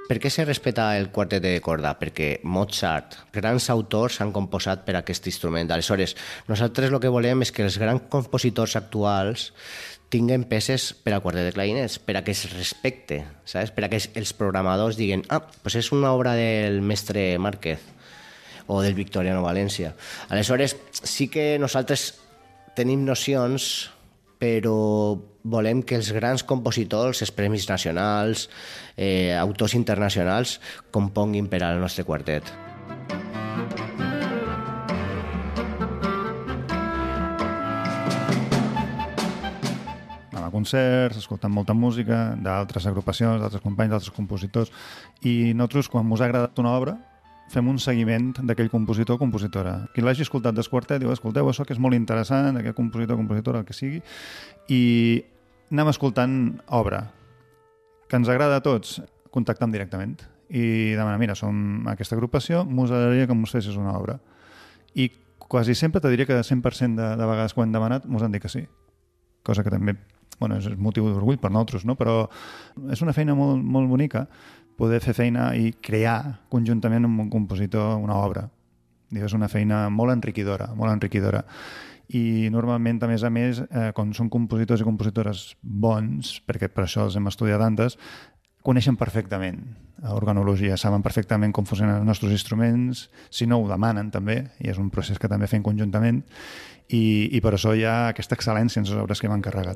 Per què se respecta el quartet de corda? Perquè Mozart, grans autors han composat per aquest instrument. Aleshores, nosaltres el que volem és que els grans compositors actuals tinguen peces per a quartet de clarinets, per a que es respecte, saps? Per a que els programadors diguen pues és una obra del mestre Márquez o del Victoriano València. Aleshores, sí que nosaltres tenim nocions, però volem que els grans compositors, els premis nacionals, autors internacionals, componguin per al nostre quartet. A concerts, escoltant molta música d'altres agrupacions, d'altres companys, d'altres compositors, i nosaltres, quan ens ha agradat una obra, fem un seguiment d'aquell compositor o compositora. Qui l'hagi escoltat del quartet diu, escolteu, això que és molt interessant, aquest compositor o compositora, el que sigui, i anem escoltant obra. Que ens agrada a tots, contactem directament i demanem, mira, som aquesta agrupació, m'us agradaria que mos fessis una obra. I quasi sempre te diria que 100% de vegades que ho hem demanat mos han dit que sí. Cosa que també és motiu d'orgull per nosaltres, no? Però és una feina molt, molt bonica poder fer feina i crear conjuntament amb un compositor una obra. És una feina molt enriquidora, molt enriquidora. I normalment, a més, quan són compositors i compositores bons, perquè per això els hem estudiat tantes, coneixen perfectament organologia, saben perfectament com funcionen els nostres instruments, si no ho demanen també, i és un procés que també fem conjuntament, i per això hi ha aquesta excel·lència en les obres que hem encarregat.